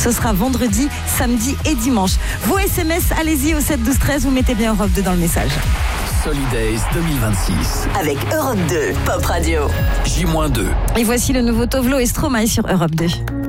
Ce sera vendredi, samedi et dimanche. Vos SMS, allez-y au 7 12 13, vous mettez bien Europe 2 dans le message. Solidays 2026. Avec Europe 2, Pop Radio. J-2. Et voici le nouveau Tovlo et Stromae sur Europe 2.